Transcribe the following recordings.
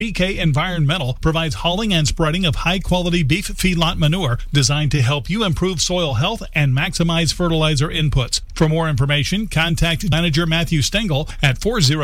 GK Environmental provides hauling and spreading of high-quality beef feedlot manure designed to help you improve soil health and maximize fertilizer inputs. For more information, contact Manager Matthew Stengel at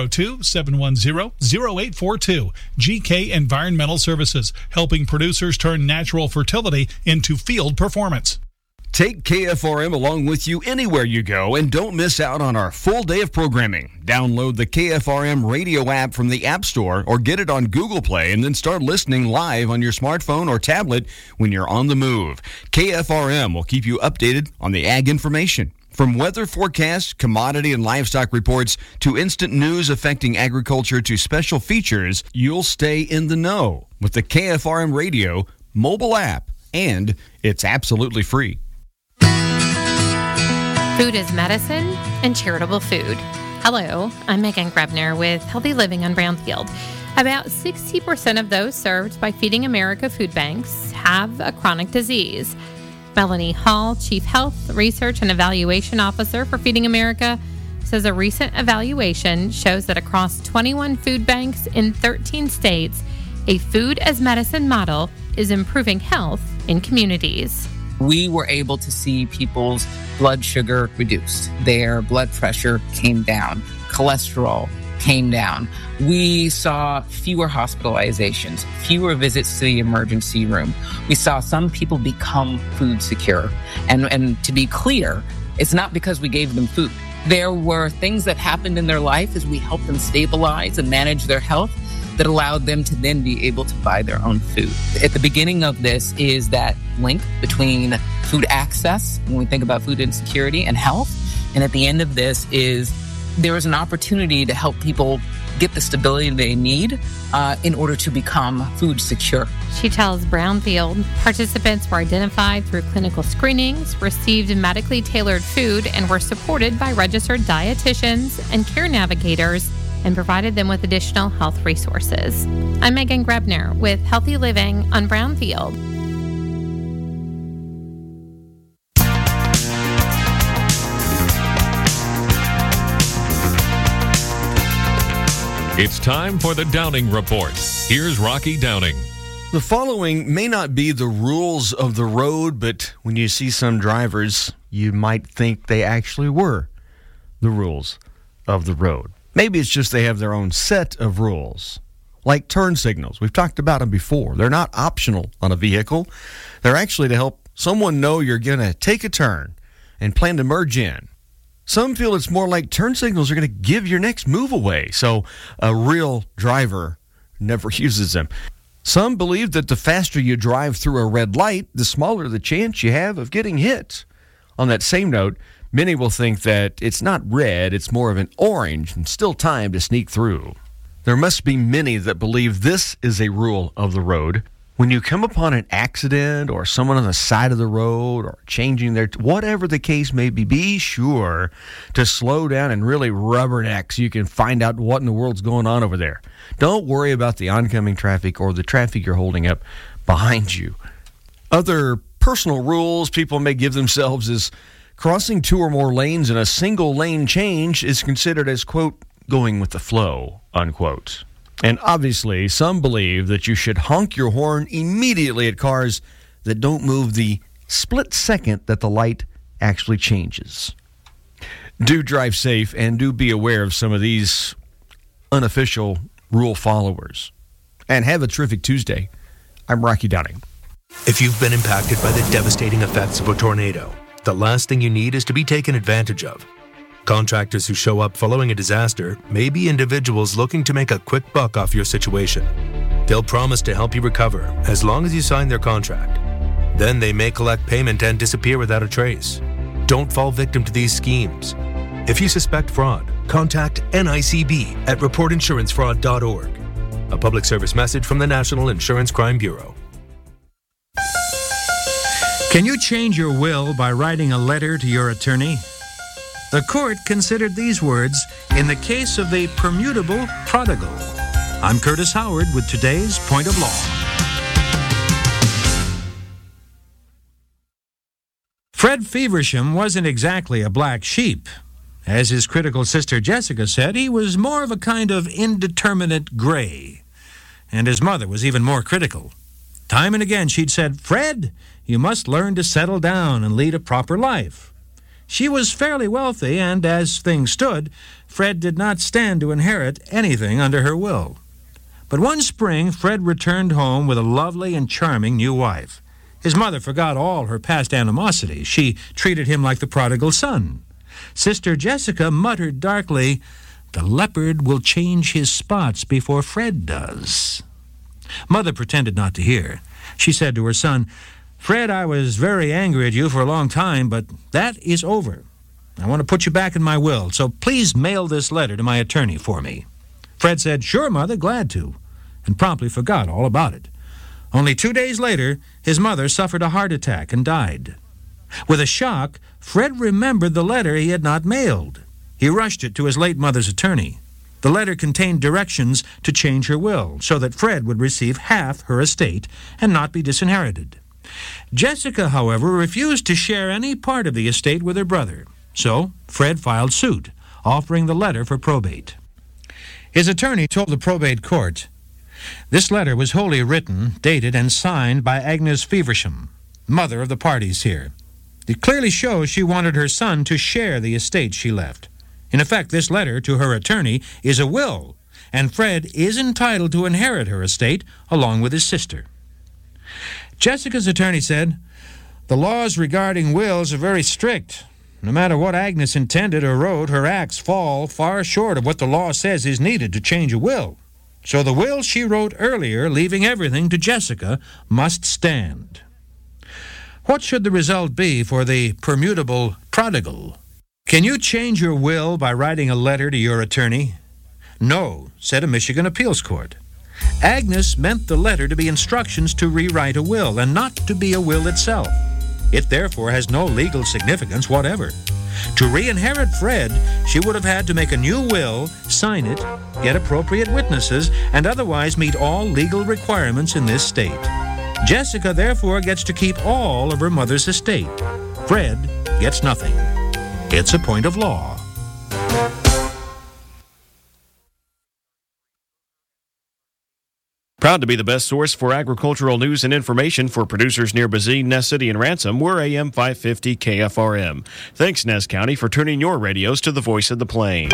402-710-0842. GK Environmental Services, helping producers turn natural fertility into field performance. Take KFRM along with you anywhere you go and don't miss out on our full day of programming. Download the KFRM radio app from the App Store or get it on Google Play and then start listening live on your smartphone or tablet when you're on the move. KFRM will keep you updated on the ag information. From weather forecasts, commodity and livestock reports, to instant news affecting agriculture to special features, you'll stay in the know with the KFRM radio mobile app, and it's absolutely free. Food is medicine and charitable food. Hello, I'm Megan Grebner with Healthy Living on Brownfield. About 60% of those served by Feeding America food banks have a chronic disease. Melanie Hall, Chief Health, Research, and Evaluation Officer for Feeding America, says a recent evaluation shows that across 21 food banks in 13 states, a food as medicine model is improving health in communities. We were able to see people's blood sugar reduced. Their blood pressure came down. Cholesterol came down. We saw fewer hospitalizations, fewer visits to the emergency room. We saw some people become food secure. And to be clear, it's not because we gave them food. There were things that happened in their life as we helped them stabilize and manage their health that allowed them to then be able to buy their own food. At the beginning of this is that link between food access, when we think about food insecurity, and health. And at the end of this is there is an opportunity to help people get the stability they need in order to become food secure. She tells Brownfield participants were identified through clinical screenings, received medically tailored food, and were supported by registered dietitians and care navigators, and provided them with additional health resources. I'm Megan Grebner with Healthy Living on Brownfield. It's time for the Downing Report. Here's Rocky Downing. The following may not be the rules of the road, but when you see some drivers, you might think they actually were the rules of the road. Maybe it's just they have their own set of rules, like turn signals. We've talked about them before. They're not optional on a vehicle. They're actually to help someone know you're going to take a turn and plan to merge in. Some feel it's more like turn signals are going to give your next move away, so a real driver never uses them. Some believe that the faster you drive through a red light, the smaller the chance you have of getting hit. On that same note, many will think that it's not red, it's more of an orange, and still time to sneak through. There must be many that believe this is a rule of the road. When you come upon an accident or someone on the side of the road or changing their, whatever the case may be sure to slow down and really rubberneck so you can find out what in the world's going on over there. Don't worry about the oncoming traffic or the traffic you're holding up behind you. Other personal rules people may give themselves is crossing two or more lanes in a single lane change is considered as, quote, going with the flow, unquote. And obviously, some believe that you should honk your horn immediately at cars that don't move the split second that the light actually changes. Do drive safe and do be aware of some of these unofficial rule followers. And have a terrific Tuesday. I'm Rocky Downing. If you've been impacted by the devastating effects of a tornado, the last thing you need is to be taken advantage of. Contractors who show up following a disaster may be individuals looking to make a quick buck off your situation. They'll promise to help you recover as long as you sign their contract. Then they may collect payment and disappear without a trace. Don't fall victim to these schemes. If you suspect fraud, contact NICB at reportinsurancefraud.org. A public service message from the National Insurance Crime Bureau. Can you change your will by writing a letter to your attorney? The court considered these words in the case of the permutable prodigal. I'm Curtis Howard with today's Point of Law. Fred Feversham wasn't exactly a black sheep. As his critical sister Jessica said, he was more of a kind of indeterminate gray. and his mother was even more critical. Time and again she'd said, "Fred, you must learn to settle down and lead a proper life." She was fairly wealthy, and as things stood, Fred did not stand to inherit anything under her will. But one spring, Fred returned home with a lovely and charming new wife. His mother forgot all her past animosity. She treated him like the prodigal son. Sister Jessica muttered darkly, "The leopard will change his spots before Fred does." Mother pretended not to hear. She said to her son, "Fred, I was very angry at you for a long time, but that is over. I want to put you back in my will, so please mail this letter to my attorney for me." Fred said, "Sure, Mother, glad to," and promptly forgot all about it. Only 2 days later, his mother suffered a heart attack and died. With a shock, Fred remembered the letter he had not mailed. He rushed it to his late mother's attorney. The letter contained directions to change her will so that Fred would receive half her estate and not be disinherited. Jessica, however, refused to share any part of the estate with her brother. So Fred filed suit, offering the letter for probate. His attorney told the probate court, "This letter was wholly written, dated, and signed by Agnes Feversham, mother of the parties here. It clearly shows she wanted her son to share the estate she left. In effect, this letter to her attorney is a will, and Fred is entitled to inherit her estate along with his sister." Jessica's attorney said, "The laws regarding wills are very strict. No matter what Agnes intended or wrote, her acts fall far short of what the law says is needed to change a will. So the will she wrote earlier, leaving everything to Jessica, must stand." What should the result be for the permutable prodigal? Can you change your will by writing a letter to your attorney? No, said a Michigan appeals court. Agnes meant the letter to be instructions to rewrite a will and not to be a will itself. It therefore has no legal significance whatever. To re-inherit Fred, she would have had to make a new will, sign it, get appropriate witnesses, and otherwise meet all legal requirements in this state. Jessica therefore gets to keep all of her mother's estate. Fred gets nothing. It's a point of law. Proud to be the best source for agricultural news and information for producers near Bazine, Ness City, and Ransom. We're AM 550 KFRM. Thanks, Ness County, for turning your radios to the voice of the plains.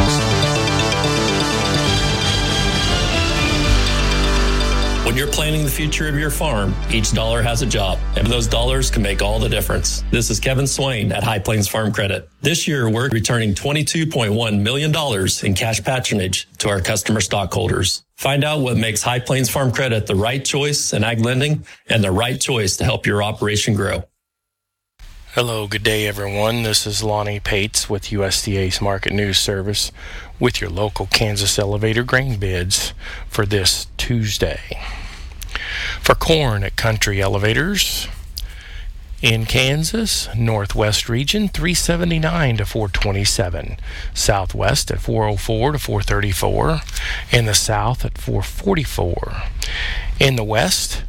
When you're planning the future of your farm, each dollar has a job, and those dollars can make all the difference. This is Kevin Swain at High Plains Farm Credit. This year, we're returning $22.1 million in cash patronage to our customer stockholders. Find out what makes High Plains Farm Credit the right choice in ag lending and the right choice to help your operation grow. Hello, good day, everyone. This is Lonnie Pates with USDA's Market News Service with your local Kansas elevator grain bids for this Tuesday. For corn at Country Elevators in Kansas, Northwest region 379 to 427, Southwest at 404 to 434, in the South at 444, in the West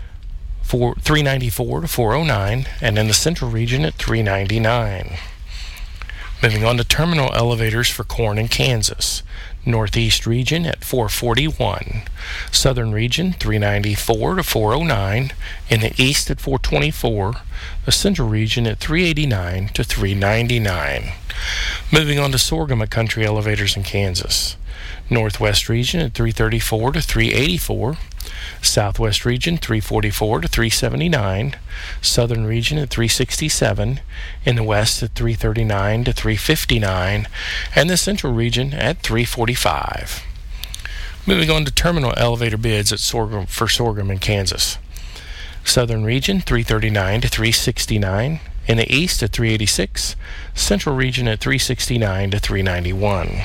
394 to 409, and in the Central region at 399. Moving on to terminal elevators for corn in Kansas. Northeast region at 441, Southern region 394 to 409, in the East at 424, the Central region at 389 to 399. Moving on to sorghum at Country Elevators in Kansas. Northwest region at 334 to 384, Southwest region 344 to 379, Southern region at 367, in the West at 339 to 359, and the Central region at 345. Moving on to terminal elevator bids at sorghum in Kansas. Southern region 339 to 369, in the East at 386, Central region at 369 to 391.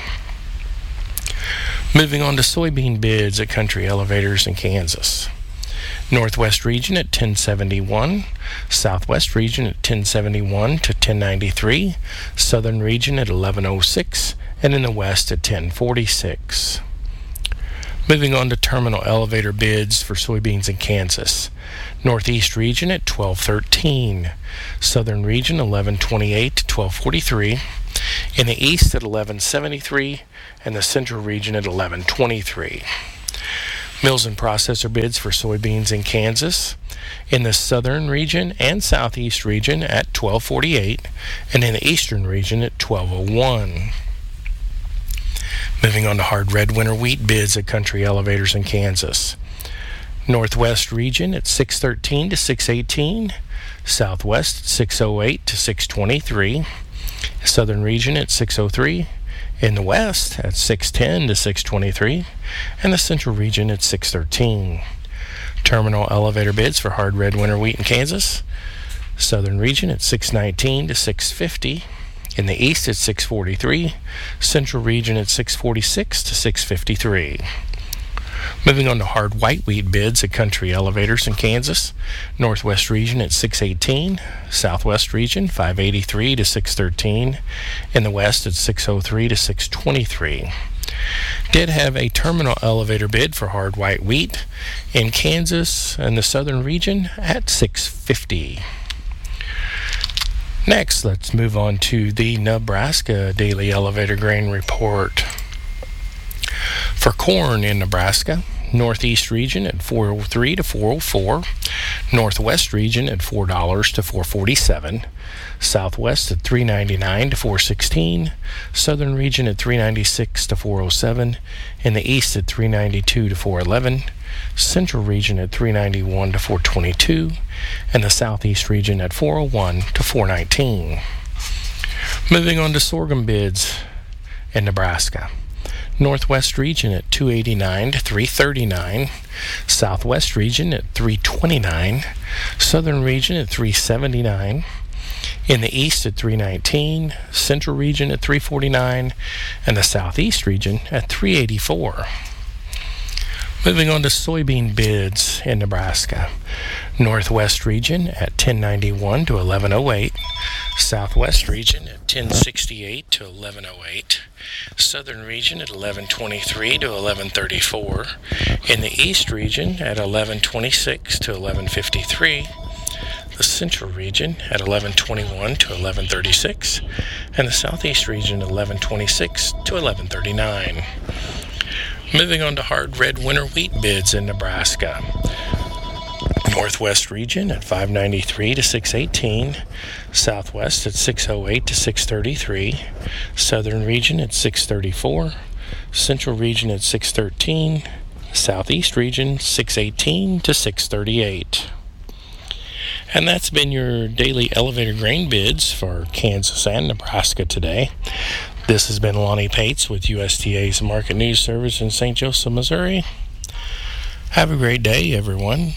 Moving on to soybean bids at Country Elevators in Kansas. Northwest region at 1071, Southwest region at 1071 to 1093, Southern region at 1106, and in the West at 1046. Moving on to terminal elevator bids for soybeans in Kansas. Northeast region at 1213, Southern region 1128 to 1243, in the East at 1173, and the Central region at 1123. Mills and processor bids for soybeans in Kansas, in the southern region and southeast region at $12.48, and in the eastern region at $12.01. Moving on to hard red winter wheat bids at Country Elevators in Kansas. Northwest region at $6.13 to $6.18, southwest at $6.08 to $6.23, southern region at $6.03, in the west at $6.10 to $6.23, and the central region at $6.13. Terminal elevator bids for hard red winter wheat in Kansas. Southern region at $6.19 to $6.50. In the east at $6.43. Central region at $6.46 to $6.53. Moving on to hard white wheat bids at Country Elevators in Kansas. Northwest region at $6.18. Southwest region $5.83 to $6.13. In the west at $6.03 to $6.23. Did have a terminal elevator bid for hard white wheat in Kansas and the southern region at $6.50. Next, let's move on to the Nebraska Daily Elevator Grain Report. For corn in Nebraska, Northeast region at $4.03 to $4.04, Northwest region at $4 to $4.47, Southwest at $3.99 to $4.16, Southern region at $3.96 to $4.07, in the East at $3.92 to $4.11, Central region at $3.91 to $4.22, and the Southeast region at $4.01 to $4.19. Moving on to sorghum bids in Nebraska. Northwest region at $2.89 to $3.39, Southwest region at $3.29, Southern region at $3.79, in the East at $3.19, Central region at $3.49, and the Southeast region at $3.84. Moving on to soybean bids in Nebraska. Northwest region at $10.91 to $11.08, Southwest region at $10.68 to $11.08, Southern region at $11.23 to $11.34, in the East region at $11.26 to $11.53, the Central region at $11.21 to $11.36, and the Southeast region at $11.26 to $11.39. Moving on to hard red winter wheat bids in Nebraska. Northwest region at $5.93 to $6.18, Southwest at $6.08 to $6.33, Southern region at $6.34, Central region at $6.13, Southeast region $6.18 to $6.38. And that's been your daily elevator grain bids for Kansas and Nebraska today. This has been Lonnie Pates with USDA's Market News Service in St. Joseph, Missouri. Have a great day, everyone.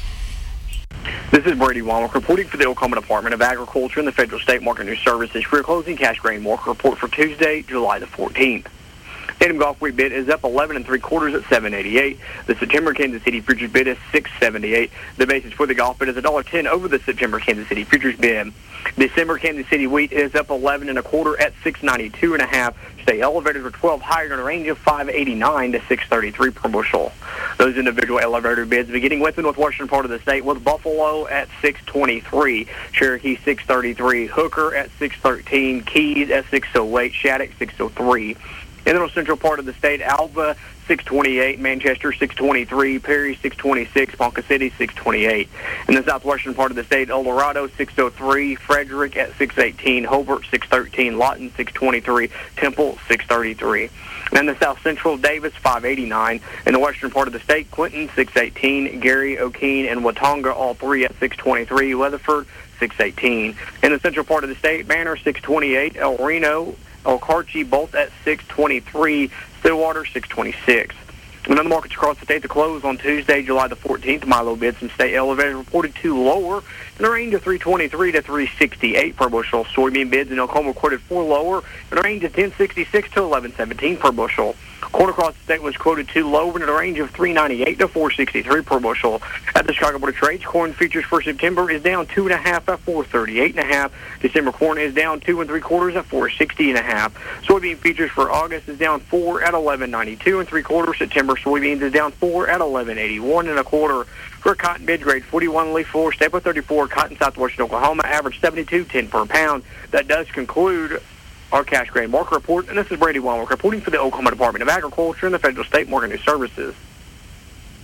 This is Brady Womack reporting for the Oklahoma Department of Agriculture and the Federal State Market News Services for your closing cash grain market report for Tuesday, July the 14th. Native Gulf wheat bid is up 11 3/4 at $7.88. The September Kansas City futures bid is $6.78. The basis for the Gulf bid is $1.10 over the September Kansas City futures bid. December Kansas City wheat is up 11 1/4 at $6.92 1/2. State elevators are 12 higher in a range of $5.89 to $6.33 per bushel. Those individual elevator bids beginning with the northwestern part of the state with Buffalo at $6.23, Cherokee $6.33, Hooker at $6.13, Keys at $6.08, Shattuck $6.03. In the north central part of the state, Alva $6.28, Manchester $6.23, Perry $6.26, Ponca City $6.28. In the southwestern part of the state, El Dorado $6.03, Frederick at $6.18, Hobart $6.13, Lawton $6.23, Temple $6.33. And in the south central, Davis $5.89. In the western part of the state, Clinton $6.18, Gary, O'Keene, and Watonga all three at $6.23, Weatherford $6.18. In the central part of the state, Banner $6.28, El Reno, Elkarchi both at $6.23, Stillwater $6.26. And other markets across the state to close on Tuesday, July the 14th. Milo bids and state elevators reported to lower in a range of $3.23 to $3.68 per bushel. Soybean bids in Oklahoma quoted 4 lower in a range of $10.66 to $11.17 per bushel. Corn across the state was quoted 2 lower in a range of $3.98 to $4.63 per bushel. At the Chicago Board of Trade, corn futures for September is down 2 1/2 at $4.38 1/2. December corn is down 2 3/4 at $4.60 1/2. Soybean futures for August is down 4 at $11.92 3/4. September soybeans is down 4 at $11.81 1/4. For cotton bid grade 41 leaf 4, staple 34, cotton southwestern Oklahoma, average 72.10 per pound. That does conclude our cash grain market report, and this is Brady Womack reporting for the Oklahoma Department of Agriculture and the Federal State Market News Services.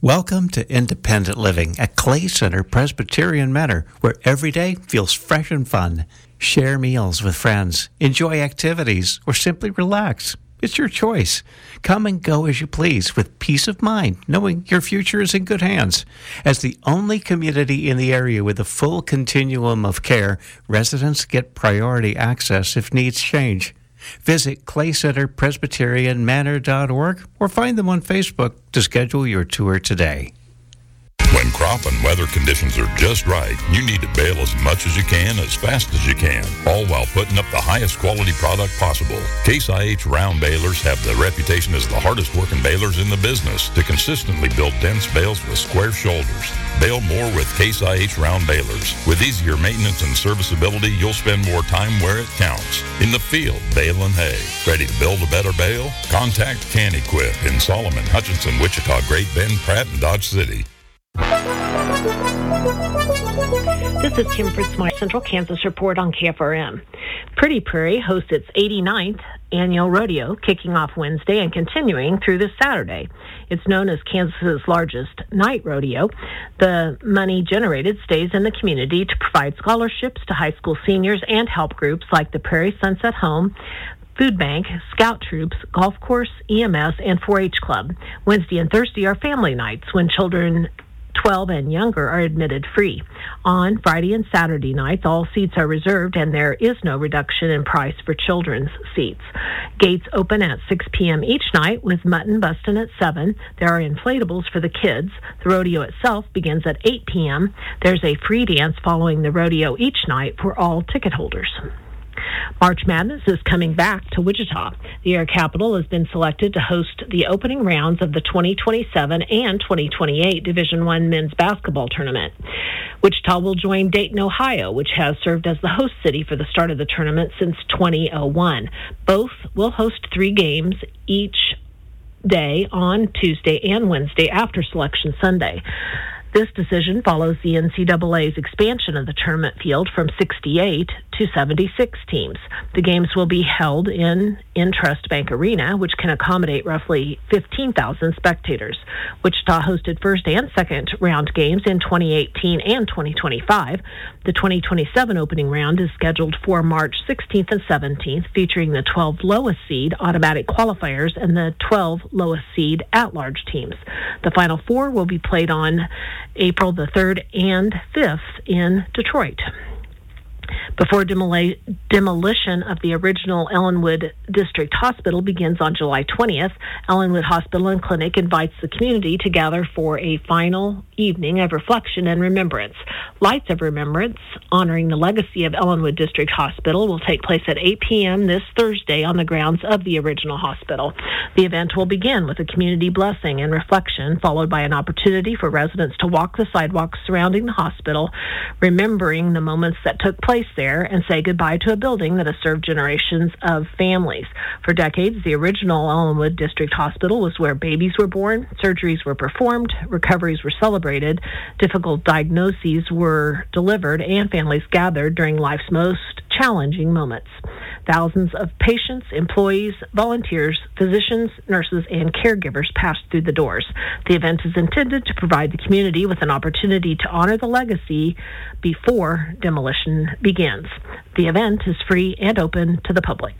Welcome to independent living at Clay Center Presbyterian Manor, where every day feels fresh and fun. Share meals with friends, enjoy activities, or simply relax. It's your choice. Come and go as you please with peace of mind, knowing your future is in good hands. As the only community in the area with a full continuum of care, residents get priority access if needs change. Visit claycenterpresbyterianmanor.org or find them on Facebook to schedule your tour today. When crop and weather conditions are just right, you need to bale as much as you can, as fast as you can, all while putting up the highest quality product possible. Case IH round balers have the reputation as the hardest working balers in the business to consistently build dense bales with square shoulders. Bale more with Case IH round balers. With easier maintenance and serviceability, you'll spend more time where it counts. In the field, baling hay. Ready to build a better bale? Contact Can-Equip in Solomon, Hutchinson, Wichita, Great Bend, Pratt, and Dodge City. This is Kim Fritzmeyer, Central Kansas Report on KFRM. Pretty Prairie hosts its 89th annual rodeo, kicking off Wednesday and continuing through this Saturday. It's known as Kansas's largest night rodeo. The money generated stays in the community to provide scholarships to high school seniors and help groups like the Prairie Sunset Home, Food Bank, Scout Troops, Golf Course, EMS, and 4-H Club. Wednesday and Thursday are family nights when children 12 and younger are admitted free. On Friday and Saturday nights, all seats are reserved and there is no reduction in price for children's seats. Gates open at 6 p.m. each night with mutton bustin' at 7. There are inflatables for the kids. The rodeo itself begins at 8 p.m. There's a free dance following the rodeo each night for all ticket holders. March Madness is coming back to Wichita. The Air Capital has been selected to host the opening rounds of the 2027 and 2028 Division I men's basketball tournament. Wichita will join Dayton, Ohio, which has served as the host city for the start of the tournament since 2001. Both will host 3 games each day on Tuesday and Wednesday after Selection Sunday. This decision follows the NCAA's expansion of the tournament field from 68 to 76 teams. The games will be held in Trust Bank Arena, which can accommodate roughly 15,000 spectators. Wichita hosted first and second round games in 2018 and 2025. The 2027 opening round is scheduled for March 16th and 17th, featuring the 12 lowest seed automatic qualifiers and the 12 lowest seed at-large teams. The Final Four will be played on April the 3rd and 5th in Detroit. Before demolition of the original Ellenwood District Hospital begins on July 20th, Ellenwood Hospital and Clinic invites the community to gather for a final evening of reflection and remembrance. Lights of Remembrance, honoring the legacy of Ellenwood District Hospital, will take place at 8 p.m. this Thursday on the grounds of the original hospital. The event will begin with a community blessing and reflection, followed by an opportunity for residents to walk the sidewalks surrounding the hospital, remembering the moments that took place there and say goodbye to a building that has served generations of families. For decades, the original Ellenwood District Hospital was where babies were born, surgeries were performed, recoveries were celebrated, difficult diagnoses were delivered, and families gathered during life's most challenging moments. Thousands of patients, employees, volunteers, physicians, nurses, and caregivers passed through the doors. The event is intended to provide the community with an opportunity to honor the legacy before demolition begins. The event is free and open to the public.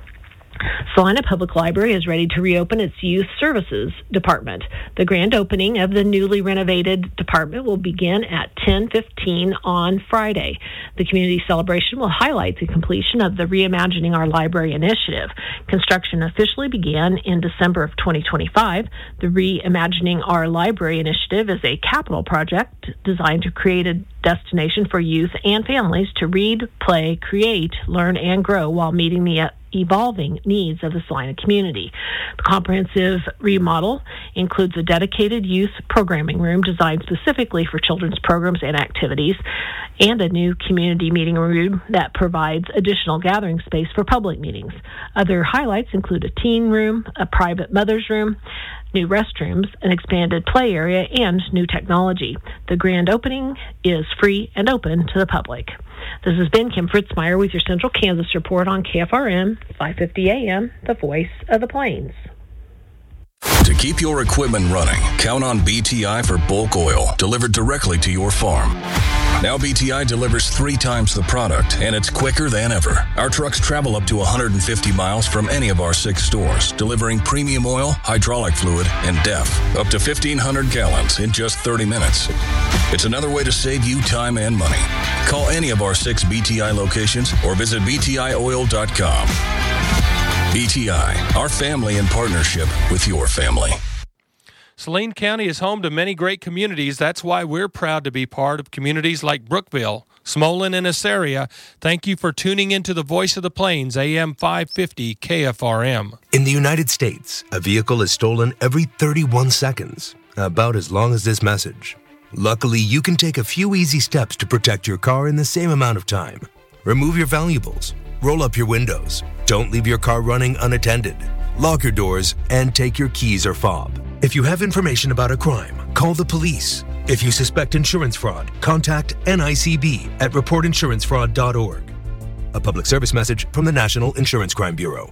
Salina Public Library is ready to reopen its Youth Services Department. The grand opening of the newly renovated department will begin at 10:15 on Friday. The community celebration will highlight the completion of the Reimagining Our Library initiative. Construction officially began in December of 2025. The Reimagining Our Library initiative is a capital project designed to create a destination for youth and families to read, play, create, learn, and grow while meeting the evolving needs of the Salina community. The comprehensive remodel includes a dedicated youth programming room designed specifically for children's programs and activities, and a new community meeting room that provides additional gathering space for public meetings. Other highlights include a teen room, a private mother's room, new restrooms, an expanded play area, and new technology. The grand opening is free and open to the public. This has been Kim Fritzmeyer with your Central Kansas Report on KFRM 550 AM, the voice of the Plains. To keep your equipment running, count on BTI for bulk oil delivered directly to your farm. Now BTI delivers 3 times the product, and it's quicker than ever. Our trucks travel up to 150 miles from any of our 6 stores, delivering premium oil, hydraulic fluid, and DEF, up to 1,500 gallons in just 30 minutes. It's another way to save you time and money. Call any of our 6 BTI locations or visit btioil.com. BTI, our family in partnership with your family. Saline County is home to many great communities. That's why we're proud to be part of communities like Brookville, Smolin, and Assaria. Thank you for tuning into the Voice of the Plains, AM 550 KFRM. In the United States, a vehicle is stolen every 31 seconds, about as long as this message. Luckily, you can take a few easy steps to protect your car in the same amount of time. Remove your valuables, roll up your windows, don't leave your car running unattended, lock your doors, and take your keys or fob. If you have information about a crime, call the police. If you suspect insurance fraud, contact NICB at reportinsurancefraud.org. A public service message from the National Insurance Crime Bureau.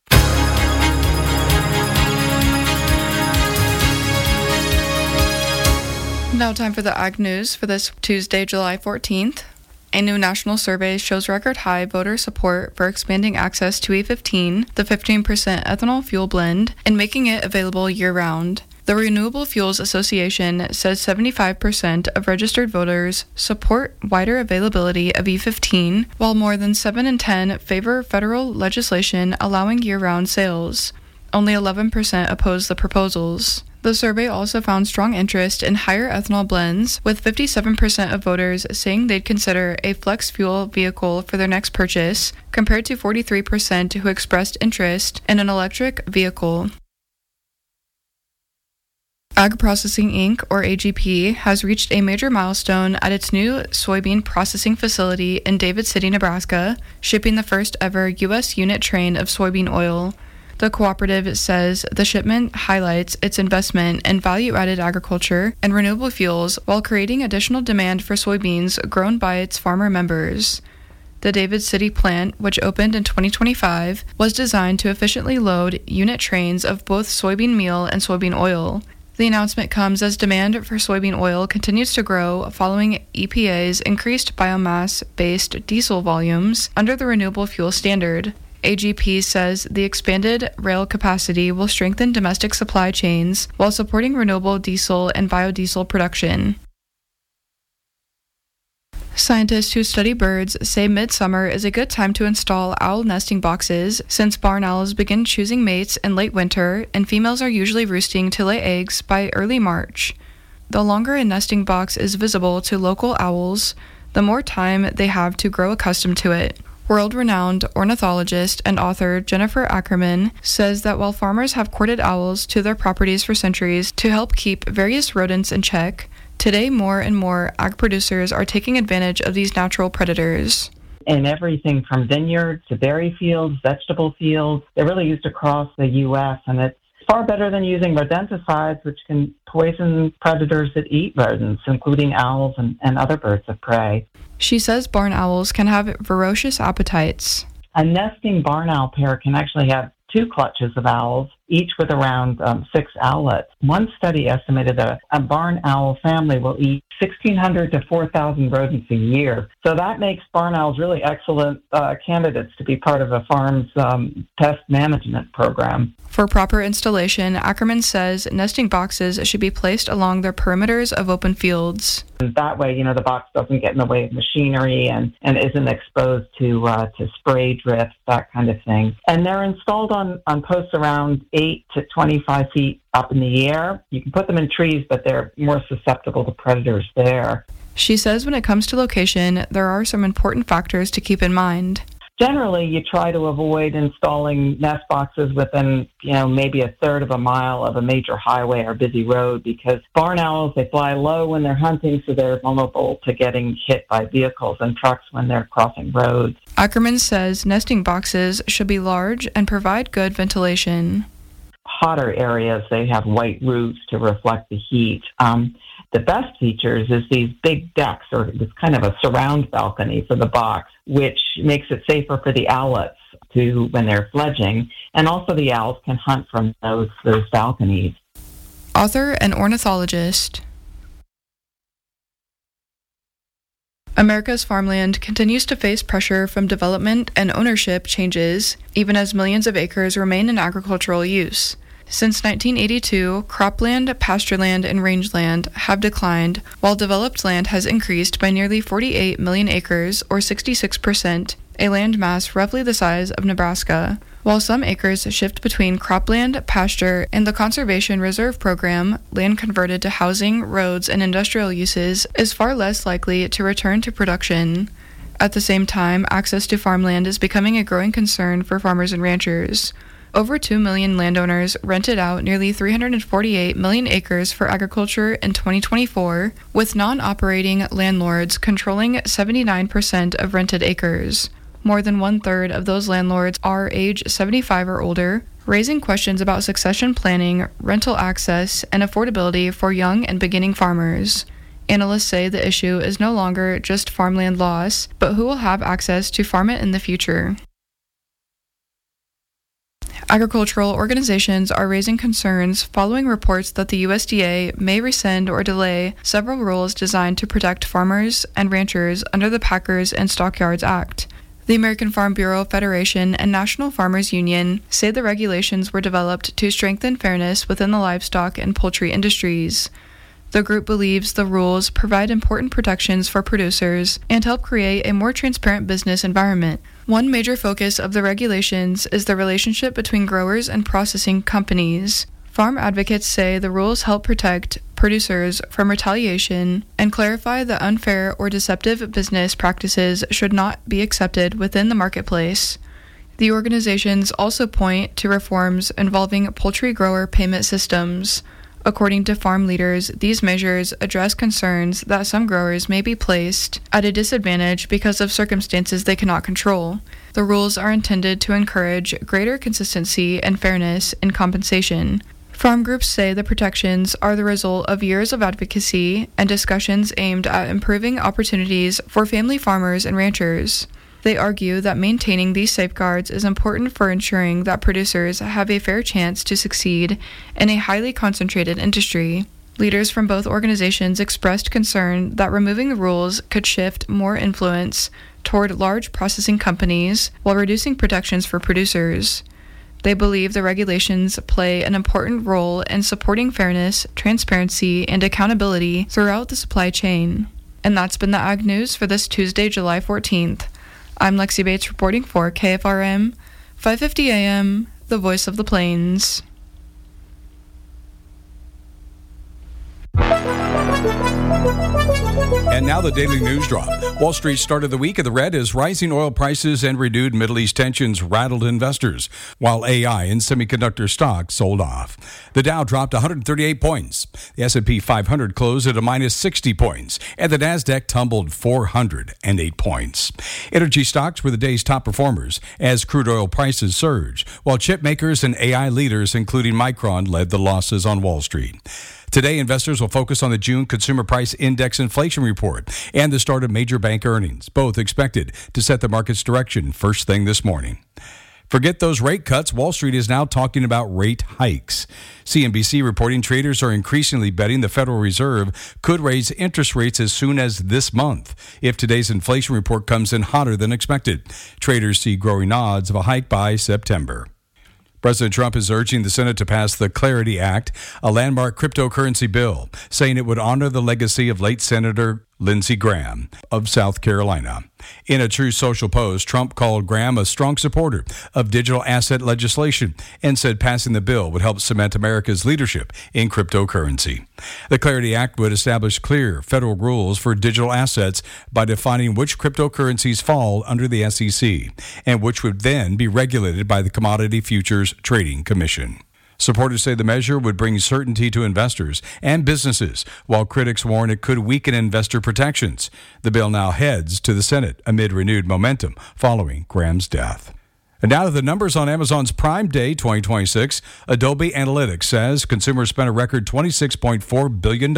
Now time for the Ag News for this Tuesday, July 14th. A new national survey shows record high voter support for expanding access to E15, the 15% ethanol fuel blend, and making it available year-round. The Renewable Fuels Association says 75% of registered voters support wider availability of E15, while more than 7 in 10 favor federal legislation allowing year-round sales. Only 11% oppose the proposals. The survey also found strong interest in higher ethanol blends, with 57% of voters saying they'd consider a flex fuel vehicle for their next purchase, compared to 43% who expressed interest in an electric vehicle. Ag Processing Inc., or AGP, has reached a major milestone at its new soybean processing facility in David City, Nebraska, shipping the first ever U.S. unit train of soybean oil. The cooperative says the shipment highlights its investment in value-added agriculture and renewable fuels while creating additional demand for soybeans grown by its farmer members. The David City plant, which opened in 2025, was designed to efficiently load unit trains of both soybean meal and soybean oil. The announcement comes as demand for soybean oil continues to grow following EPA's increased biomass-based diesel volumes under the Renewable Fuel Standard. AGP says the expanded rail capacity will strengthen domestic supply chains while supporting renewable diesel and biodiesel production. Scientists who study birds say midsummer is a good time to install owl nesting boxes, since barn owls begin choosing mates in late winter and females are usually roosting to lay eggs by early March. The longer a nesting box is visible to local owls, the more time they have to grow accustomed to it. World-renowned ornithologist and author Jennifer Ackerman says that while farmers have courted owls to their properties for centuries to help keep various rodents in check, today more and more ag producers are taking advantage of these natural predators. In everything from vineyards to berry fields, vegetable fields, they're really used across the U.S., and it's far better than using rodenticides, which can poison predators that eat rodents, including owls and other birds of prey. She says barn owls can have ferocious appetites. A nesting barn owl pair can actually have 2 clutches of owls, each with around 6 owlets. One study estimated that a barn owl family will eat 1,600 to 4,000 rodents a year. So that makes barn owls really excellent candidates to be part of a farm's pest management program. For proper installation, Ackerman says nesting boxes should be placed along the perimeters of open fields. And that way, the box doesn't get in the way of machinery and isn't exposed to spray drift, that kind of thing. And they're installed on posts around 8 to 25 feet up in the air. You can put them in trees, but they're more susceptible to predators there. She says when it comes to location, there are some important factors to keep in mind. Generally, you try to avoid installing nest boxes within, maybe a third of a mile of a major highway or busy road, because barn owls, they fly low when they're hunting, so they're vulnerable to getting hit by vehicles and trucks when they're crossing roads. Ackerman says nesting boxes should be large and provide good ventilation. Hotter areas, they have white roofs to reflect the heat. The best features is these big decks, or this kind of a surround balcony for the box, which makes it safer for the owlets when they're fledging, and also the owls can hunt from those balconies. author and ornithologist. America's farmland continues to face pressure from development and ownership changes, even as millions of acres remain in agricultural use. Since 1982, cropland, pastureland, and rangeland have declined, while developed land has increased by nearly 48 million acres, or 66%, a landmass roughly the size of Nebraska. While some acres shift between cropland, pasture, and the Conservation Reserve Program, land converted to housing, roads, and industrial uses is far less likely to return to production. At the same time, access to farmland is becoming a growing concern for farmers and ranchers. Over 2 million landowners rented out nearly 348 million acres for agriculture in 2024, with non-operating landlords controlling 79% of rented acres. More than one-third of those landlords are age 75 or older, raising questions about succession planning, rental access, and affordability for young and beginning farmers. Analysts say the issue is no longer just farmland loss, but who will have access to farm it in the future. Agricultural organizations are raising concerns following reports that the USDA may rescind or delay several rules designed to protect farmers and ranchers under the Packers and Stockyards Act. The American Farm Bureau Federation and National Farmers Union say the regulations were developed to strengthen fairness within the livestock and poultry industries. The group believes the rules provide important protections for producers and help create a more transparent business environment. One major focus of the regulations is the relationship between growers and processing companies. Farm advocates say the rules help protect producers from retaliation and clarify that unfair or deceptive business practices should not be accepted within the marketplace. The organizations also point to reforms involving poultry grower payment systems. According to farm leaders, these measures address concerns that some growers may be placed at a disadvantage because of circumstances they cannot control. The rules are intended to encourage greater consistency and fairness in compensation. Farm groups say the protections are the result of years of advocacy and discussions aimed at improving opportunities for family farmers and ranchers. They argue that maintaining these safeguards is important for ensuring that producers have a fair chance to succeed in a highly concentrated industry. Leaders from both organizations expressed concern that removing the rules could shift more influence toward large processing companies while reducing protections for producers. They believe the regulations play an important role in supporting fairness, transparency, and accountability throughout the supply chain. And that's been the Ag News for this Tuesday, July 14th. I'm Lexi Bates reporting for KFRM, 550 AM, the voice of the plains. And now the daily news drop. Wall Street started the week in the red as rising oil prices and renewed Middle East tensions rattled investors, while AI and semiconductor stocks sold off. The Dow dropped 138 points. The S&P 500 closed at a minus 60 points, and the Nasdaq tumbled 408 points. Energy stocks were the day's top performers as crude oil prices surged, while chip makers and AI leaders, including Micron, led the losses on Wall Street. Today, investors will focus on the June Consumer Price Index inflation report and the start of major bank earnings, both expected to set the market's direction first thing this morning. Forget those rate cuts. Wall Street is now talking about rate hikes. CNBC reporting traders are increasingly betting the Federal Reserve could raise interest rates as soon as this month if today's inflation report comes in hotter than expected. Traders see growing odds of a hike by September. President Trump is urging the Senate to pass the Clarity Act, a landmark cryptocurrency bill, saying it would honor the legacy of late Senator Lindsey Graham of South Carolina. In a True Social post, Trump called Graham a strong supporter of digital asset legislation and said passing the bill would help cement America's leadership in cryptocurrency. The Clarity Act would establish clear federal rules for digital assets by defining which cryptocurrencies fall under the SEC and which would then be regulated by the Commodity Futures Trading Commission. Supporters say the measure would bring certainty to investors and businesses, while critics warn it could weaken investor protections. The bill now heads to the Senate amid renewed momentum following Graham's death. And now to the numbers on Amazon's Prime Day 2026. Adobe Analytics says consumers spent a record $26.4 billion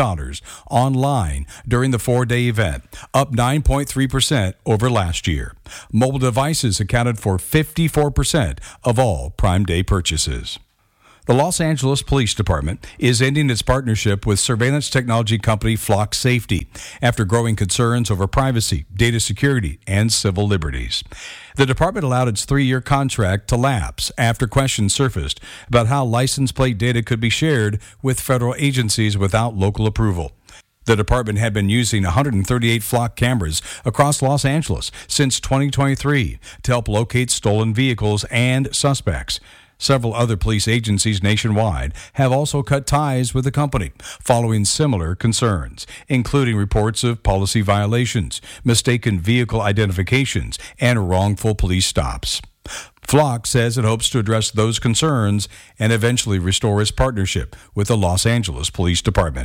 online during the four-day event, up 9.3% over last year. Mobile devices accounted for 54% of all Prime Day purchases. The Los Angeles Police Department is ending its partnership with surveillance technology company Flock Safety after growing concerns over privacy, data security, and civil liberties. The department allowed its 3-year contract to lapse after questions surfaced about how license plate data could be shared with federal agencies without local approval. The department had been using 138 Flock cameras across Los Angeles since 2023 to help locate stolen vehicles and suspects. Several other police agencies nationwide have also cut ties with the company following similar concerns, including reports of policy violations, mistaken vehicle identifications, and wrongful police stops. Flock says it hopes to address those concerns and eventually restore its partnership with the Los Angeles Police Department.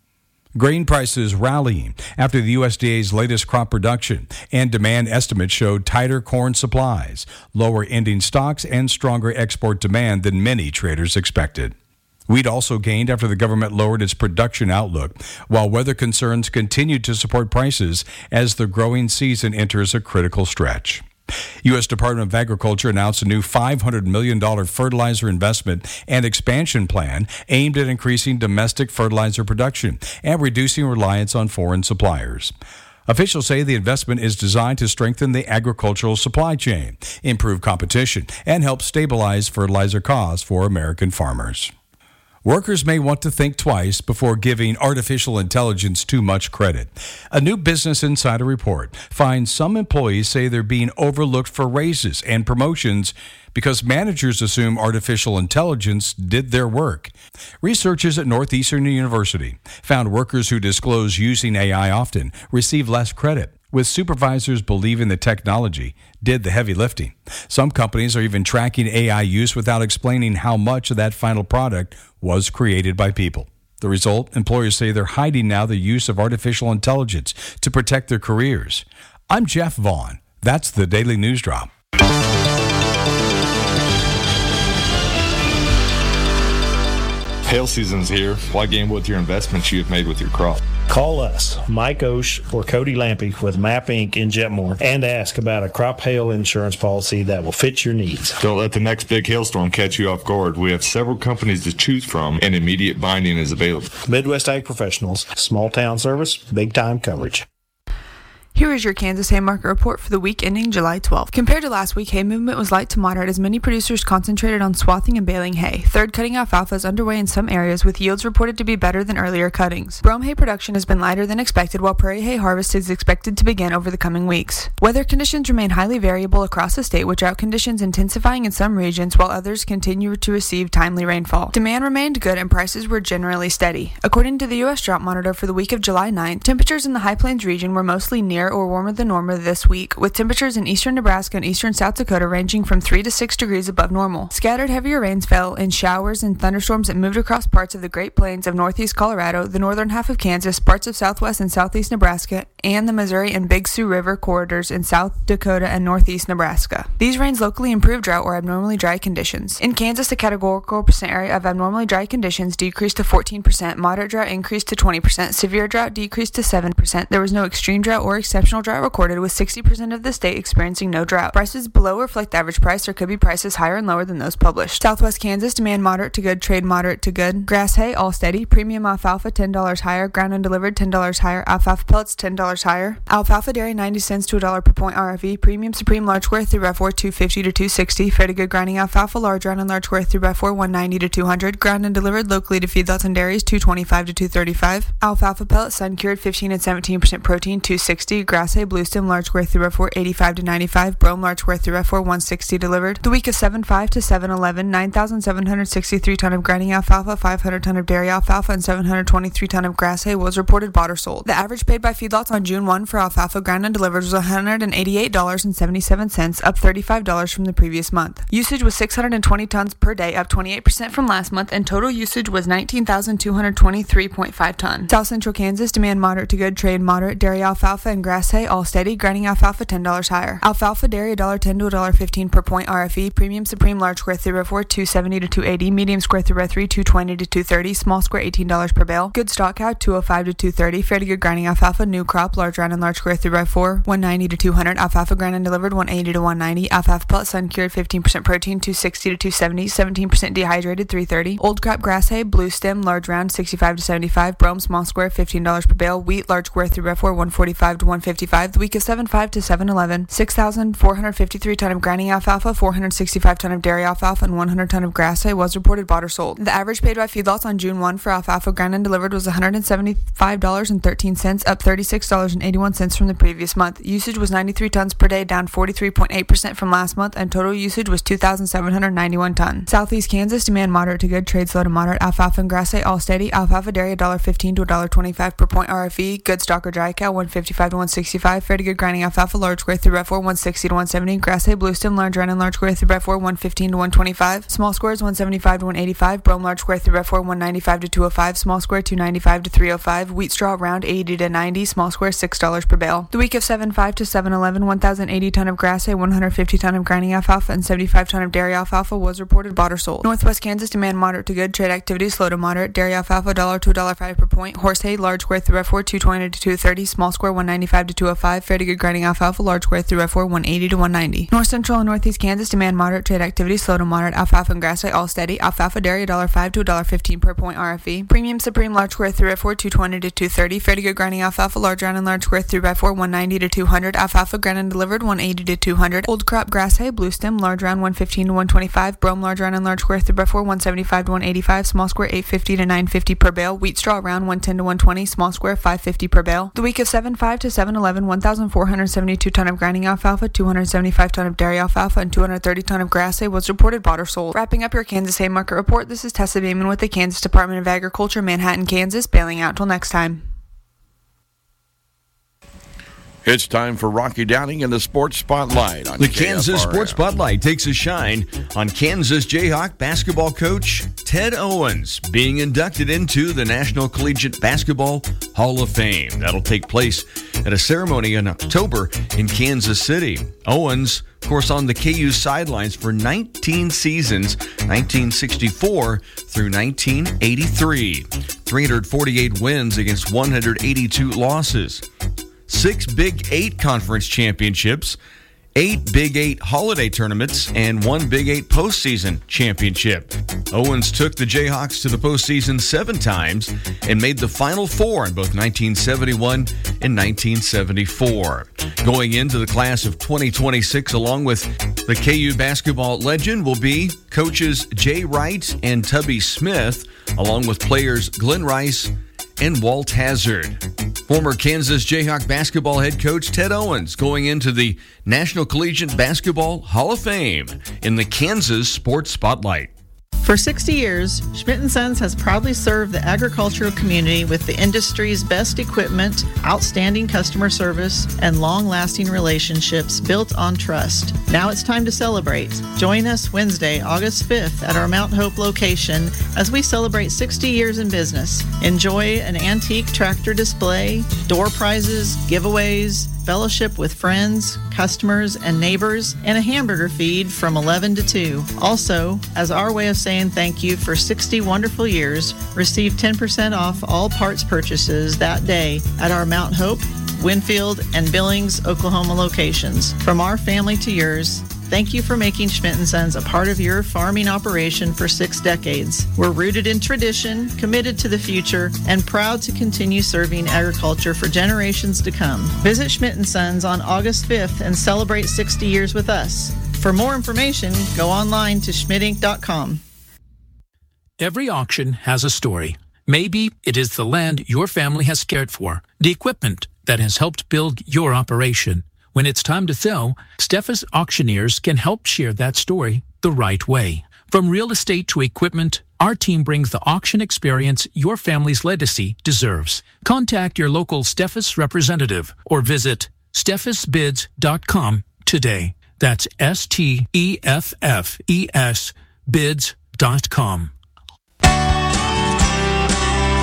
Grain prices rallying after the USDA's latest crop production and demand estimates showed tighter corn supplies, lower ending stocks, and stronger export demand than many traders expected. Wheat also gained after the government lowered its production outlook, while weather concerns continued to support prices as the growing season enters a critical stretch. U.S. Department of Agriculture announced a new $500 million fertilizer investment and expansion plan aimed at increasing domestic fertilizer production and reducing reliance on foreign suppliers. Officials say the investment is designed to strengthen the agricultural supply chain, improve competition, and help stabilize fertilizer costs for American farmers. Workers may want to think twice before giving artificial intelligence too much credit. A new Business Insider report finds some employees say they're being overlooked for raises and promotions because managers assume artificial intelligence did their work. Researchers at Northeastern University found workers who disclose using AI often receive less credit, with supervisors believing the technology did the heavy lifting. Some companies are even tracking AI use without explaining how much of that final product was created by people. The result, employers say they're hiding now the use of artificial intelligence to protect their careers. I'm Jeff Vaughn. That's the Daily News Drop. Hail season's here. Why gamble with your investments you have made with your crop? Call us, Mike Osh or Cody Lampy with MAP Inc. in Jetmore, and ask about a crop hail insurance policy that will fit your needs. Don't let the next big hailstorm catch you off guard. We have several companies to choose from, and immediate binding is available. Midwest Ag Professionals, small town service, big time coverage. Here is your Kansas hay market report for the week ending July 12th. Compared to last week, hay movement was light to moderate as many producers concentrated on swathing and baling hay. Third cutting alfalfa is underway in some areas, with yields reported to be better than earlier cuttings. Brome hay production has been lighter than expected, while prairie hay harvest is expected to begin over the coming weeks. Weather conditions remain highly variable across the state, with drought conditions intensifying in some regions, while others continue to receive timely rainfall. Demand remained good and prices were generally steady. According to the U.S. Drought Monitor for the week of July 9th, temperatures in the High Plains region were mostly near or warmer than normal this week, with temperatures in eastern Nebraska and eastern South Dakota ranging from 3 to 6 degrees above normal. Scattered heavier rains fell in showers and thunderstorms that moved across parts of the Great Plains of northeast Colorado, the northern half of Kansas, parts of southwest and southeast Nebraska, and the Missouri and Big Sioux River corridors in South Dakota and northeast Nebraska. These rains locally improved drought or abnormally dry conditions. In Kansas, the categorical percent area of abnormally dry conditions decreased to 14%, moderate drought increased to 20%, severe drought decreased to 7%. There was no extreme drought or exceptional drought recorded, with 60% of the state experiencing no drought. Prices below reflect the average price, or could be prices higher and lower than those published. Southwest Kansas, demand moderate to good, trade moderate to good. Grass hay, all steady. Premium alfalfa, $10 higher. Ground and delivered, $10 higher. Alfalfa pellets, $10 higher. Alfalfa dairy, 90 cents to $1 per point RFE. Premium Supreme large square 3x4, $250 to $260. Fair to good grinding alfalfa, large round and large square 3x4, $190 to $200. Ground and delivered locally to feedlots and dairies, $225 to $235. Alfalfa pellets, sun cured, 15 and 17% protein, $260. Grass hay, blue stem, large square 3x4, $85 to $95. Brome large square 3x4, $160 delivered. The week of 7/5 to 7/11, 9,763 ton of grinding alfalfa, 500 ton of dairy alfalfa, and 723 ton of grass hay was reported bought or sold. The average paid by feedlots on June 1 for alfalfa ground and delivered was $188.77, up $35 from the previous month. Usage was 620 tons per day, up 28% from last month, and total usage was 19,223.5 tons. South Central Kansas, demand moderate to good, trade moderate. Dairy alfalfa and grass hay, all steady. Grinding alfalfa, $10 higher. Alfalfa dairy, $1.10 to $1.15 per point RFE. Premium Supreme large square 3x4, $270 to $280. Medium square 3x3, $220 to $230. Small square, $18 per bale. Good stock cow, $205 to $230. Fair to good grinding alfalfa, new crop, crop, large round and large square 3x4, 190 to 200. Alfalfa ground and delivered, 180 to 190. Alfalfa pellet, sun cured, 15% protein, 260 to 270. 17% dehydrated, 330. Old crop grass hay, blue stem, large round, 65 to 75. Brome, small square, $15 per bale. Wheat, large square 3x4, 145 to 155. The week of 7/5 to 7/11. 6,453 ton of grinding alfalfa, 465 ton of dairy alfalfa, and 100 ton of grass hay was reported bought or sold. The average paid by feedlots on June 1 for alfalfa ground and delivered was $175.13, up $36.81 from the previous month. Usage was 93 tons per day, down 43.8% from last month, and total usage was 2,791 tons. Southeast Kansas, demand moderate to good, trade slow to moderate. Alfalfa and grass hay all steady. Alfalfa dairy $1.15 to $1.25 per point RFE. Good stock or dry cow 155 to 165. Fair to good grinding alfalfa, large square 3x4 160 to 170. Grass hay blue stem, large round and large square 3x4 115 to 125. Small squares 175 to 185. Brome large square 3x4 195 to 205. Small square 295 to 305. Wheat straw round 80 to 90. Small square $6 per bale. The week of 7/5 to 7/11, 1,080 ton of grass hay, 150 ton of grinding alfalfa, and 75 ton of dairy alfalfa was reported bought or sold. Northwest Kansas, demand moderate to good, trade activity slow to moderate. Dairy alfalfa $1 to $1.05 per point. Horse hay, large square 3x4 220 to 230. Small square 195 to 205. Fair to good grinding alfalfa, large square 3x4 180 to 190. North Central and Northeast Kansas, demand moderate, trade activity slow to moderate. Alfalfa and grass hay all steady. Alfalfa dairy $1.05 to $1.15 per point RFE. Premium Supreme large square 3x4 220 to 230. Fair to good grinding alfalfa, large round and large square 3x4 190 to 200. Alfalfa ground and delivered 180 to 200. Old crop grass hay, blue stem, large round 115 to 125. Brome large round and large square 3x4 175 to 185. Small square 850 to 950 per bale. Wheat straw round 110 to 120. Small square 550 per bale. The week of 7/5 to 7/11, 1,472 ton of grinding alfalfa, 275 ton of dairy alfalfa, and 230 ton of grass hay was reported bought or sold. Wrapping up your Kansas Hay Market Report, this is Tessa Beeman with the Kansas Department of Agriculture, Manhattan, Kansas, bailing out till next time. It's time for Rocky Downing in the Sports Spotlight on The KFRM. Kansas Sports Spotlight takes a shine on Kansas Jayhawk basketball coach Ted Owens being inducted into the National Collegiate Basketball Hall of Fame. That'll take place at a ceremony in October in Kansas City. Owens, of course, on the KU sidelines for 19 seasons, 1964 through 1983. 348 wins against 182 losses. 6 Big 8 conference championships, 8 Big 8 holiday tournaments, and 1 Big 8 postseason championship. Owens took the Jayhawks to the postseason 7 times and made the Final Four in both 1971 and 1974. Going into the class of 2026, along with the KU basketball legend, will be coaches Jay Wright and Tubby Smith, along with players Glenn Rice and Walt Hazard. Former Kansas Jayhawk basketball head coach Ted Owens going into the National Collegiate Basketball Hall of Fame in the Kansas Sports Spotlight. For 60 years, Schmidt & Sons has proudly served the agricultural community with the industry's best equipment, outstanding customer service, and long-lasting relationships built on trust. Now it's time to celebrate. Join us Wednesday, August 5th at our Mount Hope location as we celebrate 60 years in business. Enjoy an antique tractor display, door prizes, giveaways, fellowship with friends, customers, and neighbors, and a hamburger feed from 11 to 2. Also, as our way of saying thank you for 60 wonderful years, receive 10% off all parts purchases that day at our Mount Hope, Winfield, and Billings, Oklahoma locations. From our family to yours, thank you for making Schmidt & Sons a part of your farming operation for 6 decades. We're rooted in tradition, committed to the future, and proud to continue serving agriculture for generations to come. Visit Schmidt & Sons on August 5th and celebrate 60 years with us. For more information, go online to schmidtinc.com. Every auction has a story. Maybe it is the land your family has cared for, the equipment that has helped build your operation. When it's time to sell, Steffes Auctioneers can help share that story the right way. From real estate to equipment, our team brings the auction experience your family's legacy deserves. Contact your local Steffes representative or visit steffesbids.com today. That's STEFFES bids.com.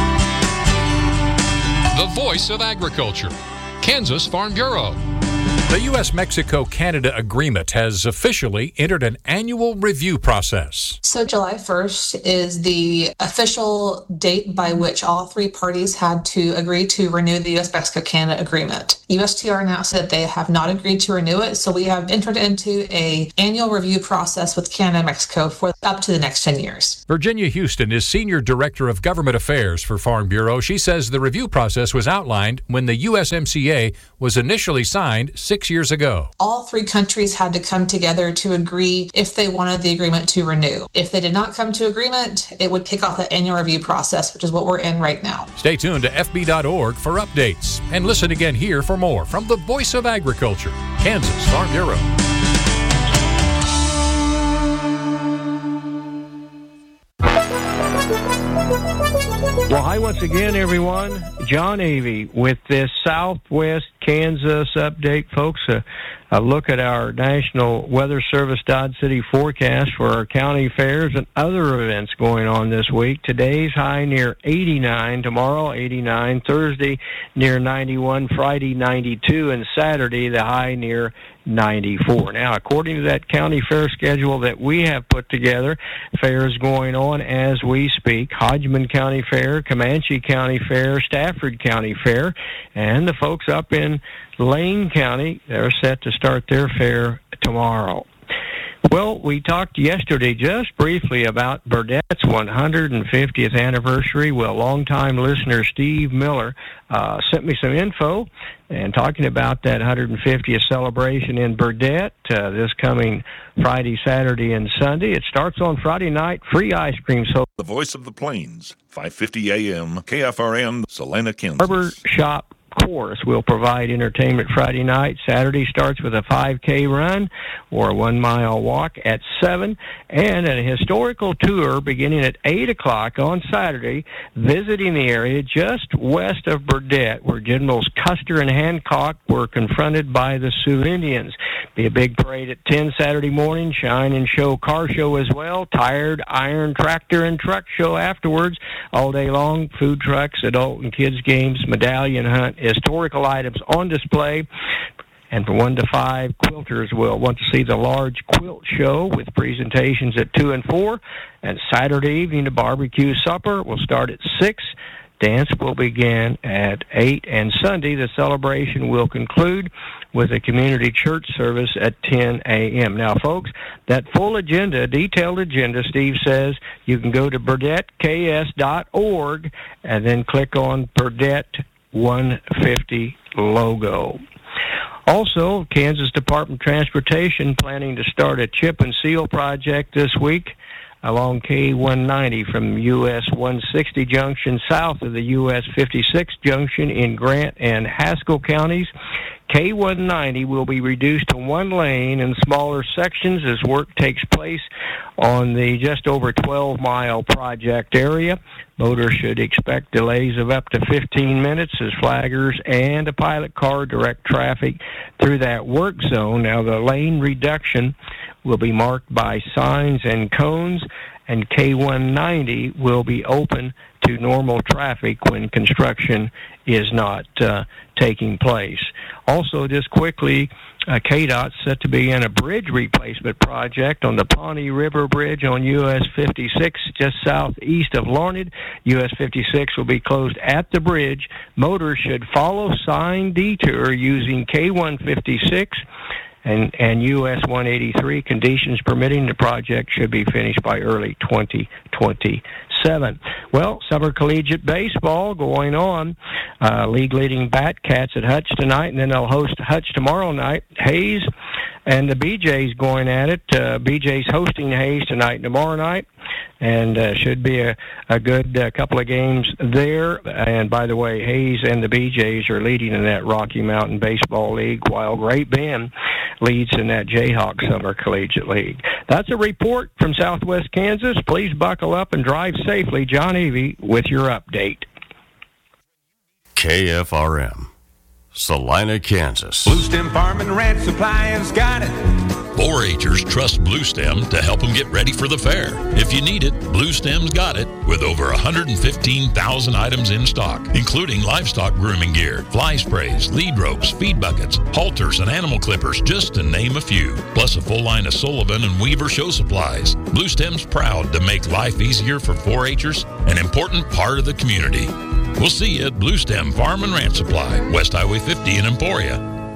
The voice of agriculture, Kansas Farm Bureau. The U.S.-Mexico-Canada agreement has officially entered an annual review process. So July 1st is the official date by which all three parties had to agree to renew the U.S.-Mexico-Canada agreement. USTR announced that they have not agreed to renew it, so we have entered into an annual review process with Canada and Mexico for up to the next 10 years. Virginia Houston is Senior Director of Government Affairs for Farm Bureau. She says the review process was outlined when the USMCA was initially signed 6 years ago. All three countries had to come together to agree if they wanted the agreement to renew. If they did not come to agreement, it would kick off the annual review process, which is what we're in right now. Stay tuned to FB.org for updates. And listen again here for more from the Voice of Agriculture, Kansas Farm Bureau. Well, hi once again, everyone. John Avey with this Southwest Kansas update, folks. A look at our National Weather Service Dodge City forecast for our county fairs and other events going on this week. Today's high near 89, tomorrow 89, Thursday near 91, Friday 92, and Saturday the high near 94. Now, according to that county fair schedule that we have put together, fairs going on as we speak: Hodgman County Fair, Comanche County Fair, Stafford County Fair, and the folks up in Lane County, they're set to start their fair tomorrow. Well, we talked yesterday just briefly about Burdett's 150th anniversary. Well, longtime listener Steve Miller sent me some info and talking about that 150th celebration in Burdett this coming Friday, Saturday, and Sunday. It starts on Friday night, free ice cream. So The Voice of the Plains, 550 AM, KFRN, Salina, Kansas. Barber Shop Course will provide entertainment Friday night. Saturday starts with a 5K run or a 1-mile walk at 7, and a historical tour beginning at 8 o'clock on Saturday, visiting the area just west of Burdett, where Generals Custer and Hancock were confronted by the Sioux Indians. Be a big parade at 10 Saturday morning, shine and show car show as well, tired, iron, tractor, and truck show afterwards, all day long, food trucks, adult and kids games, medallion hunt, historical items on display. And from 1 to 5, quilters will want to see the large quilt show with presentations at 2 and 4. And Saturday evening, the barbecue supper will start at 6. Dance will begin at 8. And Sunday, the celebration will conclude with a community church service at 10 a.m. Now, folks, that full agenda, detailed agenda, Steve says, you can go to BurdettKS.org and then click on Burdett 150 logo. Also, Kansas Department of Transportation planning to start a chip and seal project this week along K190 from US 160 junction south of the US 56 junction in Grant and Haskell counties. K190 will be reduced to one lane in smaller sections as work takes place on the just over 12-mile project area. Motorists should expect delays of up to 15 minutes as flaggers and a pilot car direct traffic through that work zone. Now, the lane reduction will be marked by signs and cones, and K190 will be open to normal traffic when construction is not taking place. Also, just quickly, KDOT's set to begin a bridge replacement project on the Pawnee River Bridge on US 56 just southeast of Larned. US 56 will be closed at the bridge. Motors should follow sign detour using K156 and US 183. Conditions permitting, the project should be finished by early 2027. Well, summer collegiate baseball going on. League leading Batcats at Hutch tonight, and then they'll host Hutch tomorrow night. Hayes and the BJ's going at it. BJ's hosting Hayes tonight and tomorrow night, and should be a good couple of games there. And by the way, Hayes and the BJ's are leading in that Rocky Mountain Baseball League, while Great Bend leads in that Jayhawk Summer Collegiate League. That's a report from Southwest Kansas. Please buckle up and drive safely. John Avey with your update. KFRM, Salina, Kansas. Blue Stem Farm and Ranch Supply has got it. 4-Hers trust Blue Stem to help them get ready for the fair. If you need it, Blue Stem's got it, with over 115,000 items in stock, including livestock grooming gear, fly sprays, lead ropes, feed buckets, halters, and animal clippers, just to name a few. Plus a full line of Sullivan and Weaver show supplies. Blue Stem's proud to make life easier for 4-Hers, an important part of the community. We'll see you at Blue Stem Farm and Ranch Supply, West Highway 50 in Emporia.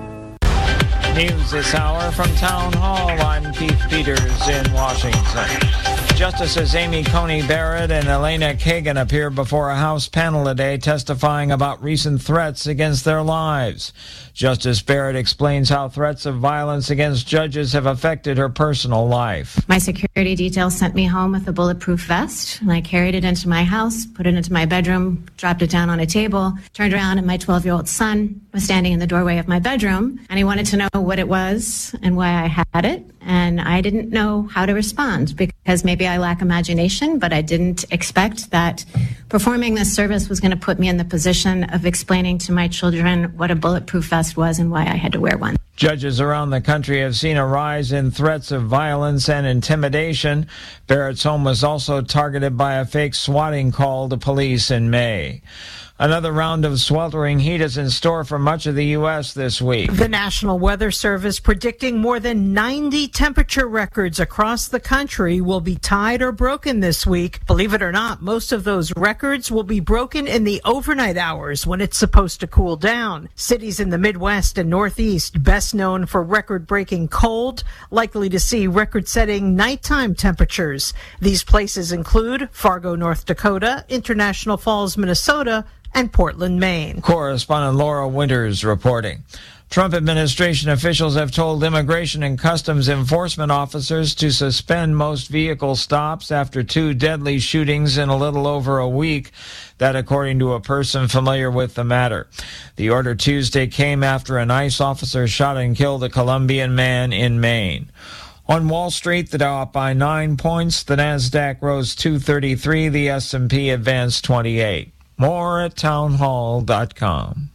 News this hour from Town Hall. I'm Keith Peters in Washington. Justices Amy Coney Barrett and Elena Kagan appeared before a House panel today testifying about recent threats against their lives. Justice Barrett explains how threats of violence against judges have affected her personal life. My security detail sent me home with a bulletproof vest, and I carried it into my house, put it into my bedroom, dropped it down on a table, turned around, and my 12-year-old son was standing in the doorway of my bedroom, and he wanted to know what it was and why I had it, and I didn't know how to respond because maybe I lack imagination, but I didn't expect that performing this service was going to put me in the position of explaining to my children what a bulletproof vest was and why I had to wear one. Judges around the country have seen a rise in threats of violence and intimidation. Barrett's home was also targeted by a fake swatting call to police in May. Another round of sweltering heat is in store for much of the U.S. this week. The National Weather Service predicting more than 90 temperature records across the country will be tied or broken this week. Believe it or not, most of those records will be broken in the overnight hours when it's supposed to cool down. Cities in the Midwest and Northeast, best known for record-breaking cold, likely to see record-setting nighttime temperatures. These places include Fargo, North Dakota, International Falls, Minnesota, and Portland, Maine. Correspondent Laura Winters reporting. Trump administration officials have told immigration and customs enforcement officers to suspend most vehicle stops after 2 deadly shootings in a little over a week. That according to a person familiar with the matter. The order Tuesday came after an ICE officer shot and killed a Colombian man in Maine. On Wall Street, the Dow up by 9 points. The Nasdaq rose 233. The S&P advanced 28. More at townhall.com.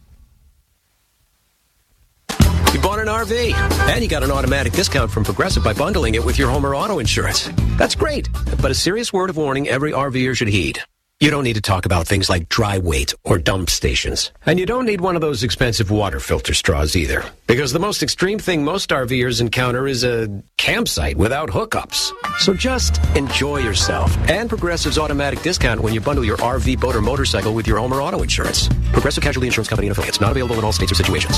You bought an RV, and you got an automatic discount from Progressive by bundling it with your home or auto insurance. That's great, but a serious word of warning every RVer should heed. You don't need to talk about things like dry weight or dump stations. And you don't need one of those expensive water filter straws either. Because the most extreme thing most RVers encounter is a campsite without hookups. So just enjoy yourself. And Progressive's automatic discount when you bundle your RV, boat, or motorcycle with your home or auto insurance. Progressive Casualty Insurance Company and affiliates. Not available in all states or situations.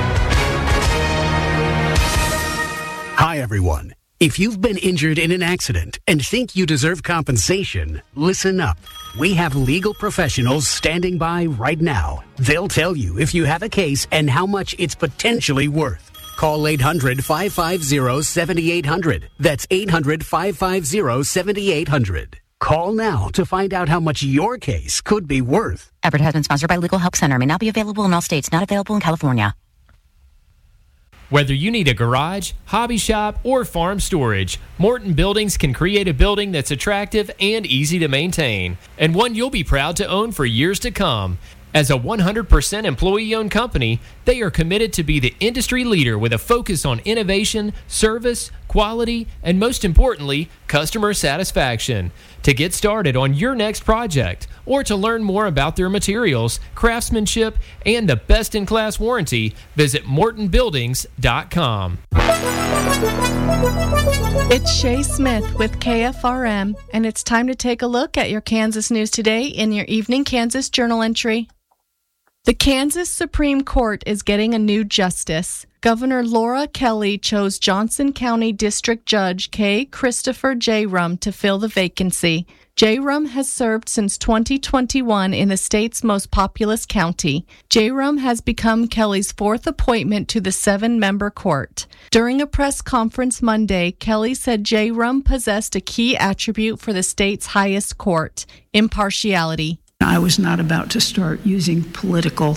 Hi, everyone. If you've been injured in an accident and think you deserve compensation, listen up. We have legal professionals standing by right now. They'll tell you if you have a case and how much it's potentially worth. Call 800-550-7800. That's 800-550-7800. Call now to find out how much your case could be worth. Advertisement sponsored by Legal Help Center. May not be available in all states. Not available in California. Whether you need a garage, hobby shop, or farm storage, Morton Buildings can create a building that's attractive and easy to maintain, and one you'll be proud to own for years to come. As a 100% employee-owned company, they are committed to be the industry leader with a focus on innovation, service, quality, and most importantly, customer satisfaction. To get started on your next project or to learn more about their materials, craftsmanship, and the best-in-class warranty, visit MortonBuildings.com. It's Shay Smith with KFRM, and it's time to take a look at your Kansas news today in your Evening Kansas Journal entry. The Kansas Supreme Court is getting a new justice. Governor Laura Kelly chose Johnson County District Judge K. Christopher J. Rum to fill the vacancy. J. Rum has served since 2021 in the state's most populous county. J. Rum has become Kelly's 4th appointment to the 7-member court. During a press conference Monday, Kelly said J. Rum possessed a key attribute for the state's highest court: impartiality. I was not about to start using political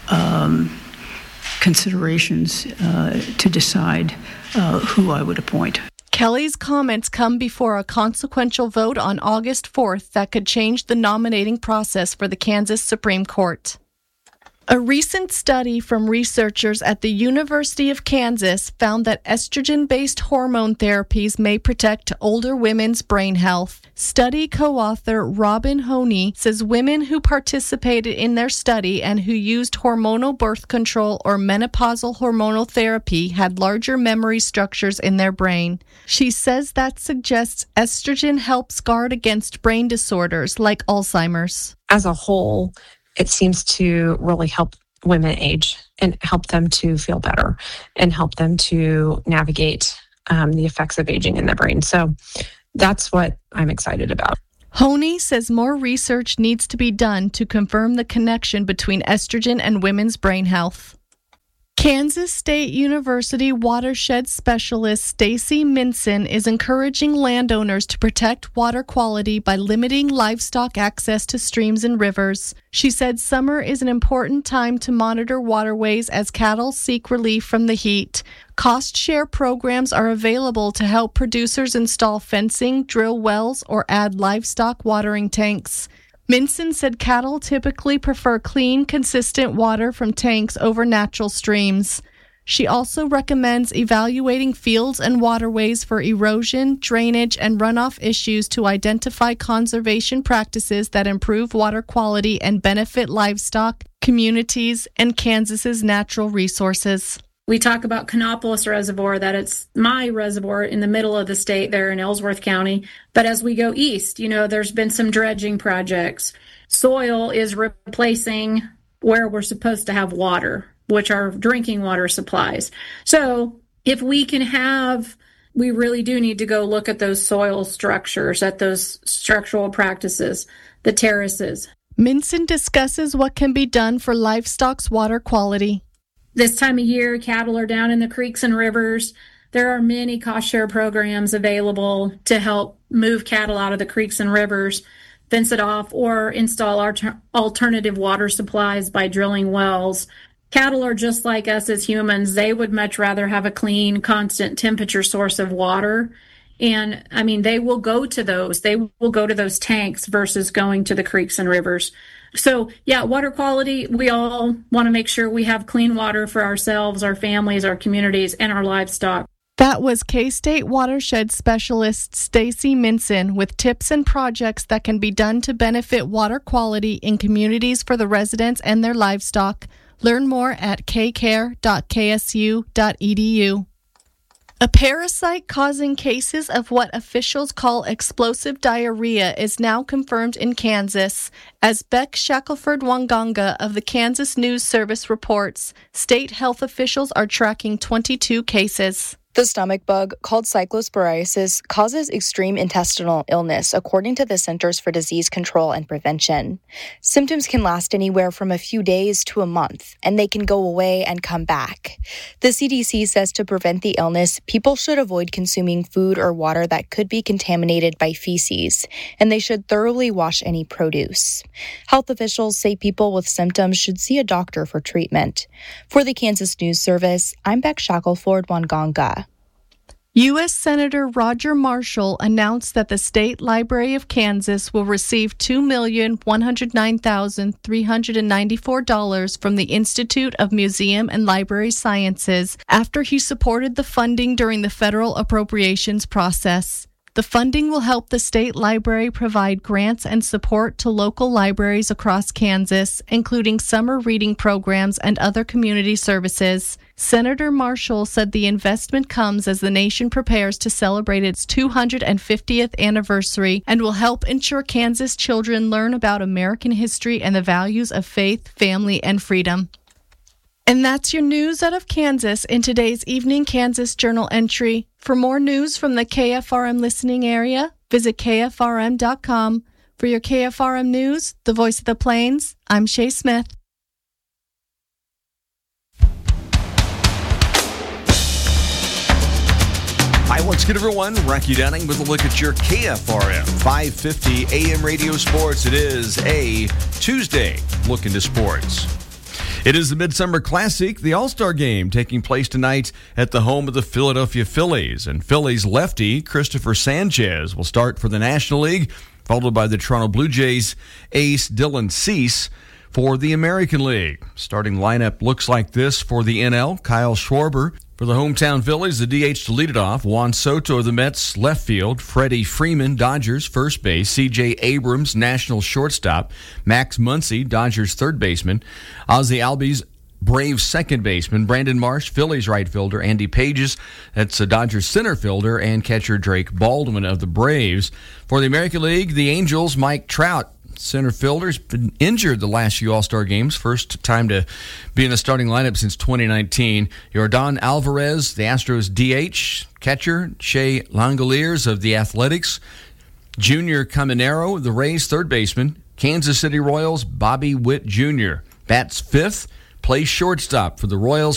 considerations to decide who I would appoint. Kelly's comments come before a consequential vote on August 4th that could change the nominating process for the Kansas Supreme Court. A recent study from researchers at the University of Kansas found that estrogen-based hormone therapies may protect older women's brain health. Study co-author Robin Honey says women who participated in their study and who used hormonal birth control or menopausal hormonal therapy had larger memory structures in their brain. She says that suggests estrogen helps guard against brain disorders like Alzheimer's. As a whole, it seems to really help women age and help them to feel better and help them to navigate the effects of aging in their brain. So that's what I'm excited about. Honey says more research needs to be done to confirm the connection between estrogen and women's brain health. Kansas State University watershed specialist Stacy Minson is encouraging landowners to protect water quality by limiting livestock access to streams and rivers. She said summer is an important time to monitor waterways as cattle seek relief from the heat. Cost share programs are available to help producers install fencing, drill wells, or add livestock watering tanks. Minson said cattle typically prefer clean, consistent water from tanks over natural streams. She also recommends evaluating fields and waterways for erosion, drainage, and runoff issues to identify conservation practices that improve water quality and benefit livestock, communities, and Kansas's natural resources. We talk about Canopolis Reservoir, that it's my reservoir in the middle of the state there in Ellsworth County. But as we go east, there's been some dredging projects. Soil is replacing where we're supposed to have water, which are drinking water supplies. So if we really do need to go look at those soil structures, at those structural practices, the terraces. Minson discusses what can be done for livestock's water quality. This time of year, cattle are down in the creeks and rivers. There are many cost share programs available to help move cattle out of the creeks and rivers, fence it off, or install alternative water supplies by drilling wells. Cattle are just like us as humans. They would much rather have a clean, constant temperature source of water. And they will go to those. They will go to those tanks versus going to the creeks and rivers. So, water quality, we all want to make sure we have clean water for ourselves, our families, our communities, and our livestock. That was K-State watershed specialist Stacy Minson with tips and projects that can be done to benefit water quality in communities for the residents and their livestock. Learn more at kcare.ksu.edu. A parasite causing cases of what officials call explosive diarrhea is now confirmed in Kansas. As Beck Shackelford-Wanganga of the Kansas News Service reports, state health officials are tracking 22 cases. The stomach bug, called cyclosporiasis, causes extreme intestinal illness, according to the Centers for Disease Control and Prevention. Symptoms can last anywhere from a few days to a month, and they can go away and come back. The CDC says to prevent the illness, people should avoid consuming food or water that could be contaminated by feces, and they should thoroughly wash any produce. Health officials say people with symptoms should see a doctor for treatment. For the Kansas News Service, I'm Beck Shackelford-Wanganga. U.S. Senator Roger Marshall announced that the State Library of Kansas will receive $2,109,394 from the Institute of Museum and Library Sciences after he supported the funding during the federal appropriations process. The funding will help the state library provide grants and support to local libraries across Kansas, including summer reading programs and other community services. Senator Marshall said the investment comes as the nation prepares to celebrate its 250th anniversary and will help ensure Kansas children learn about American history and the values of faith, family, and freedom. And that's your news out of Kansas in today's Evening Kansas Journal entry. For more news from the KFRM listening area, visit KFRM.com. For your KFRM news, the voice of the Plains, I'm Shay Smith. Hi, once again, everyone. Rocky Downing with a look at your KFRM 550 AM radio sports. It is a Tuesday look into sports. It is the Midsummer Classic, the All-Star Game, taking place tonight at the home of the Philadelphia Phillies. And Phillies lefty Christopher Sanchez will start for the National League, followed by the Toronto Blue Jays ace Dylan Cease For the American League, starting lineup looks like this for the NL. Kyle Schwarber. For the hometown Phillies, the DH to lead it off. Juan Soto of the Mets, left field. Freddie Freeman, Dodgers, first base. C.J. Abrams, National shortstop. Max Muncy, Dodgers third baseman. Ozzie Albies, Braves second baseman. Brandon Marsh, Phillies right fielder. Andy Pages, that's a Dodgers center fielder. And catcher Drake Baldwin of the Braves. For the American League, the Angels, Mike Trout, center fielder's been injured the last few All-Star games. First time to be in the starting lineup since 2019. Yordan Alvarez, the Astros DH. Catcher, Shea Langoliers of the Athletics. Junior Caminero, the Rays third baseman. Kansas City Royals, Bobby Witt Jr. Bats fifth. Plays shortstop for the Royals.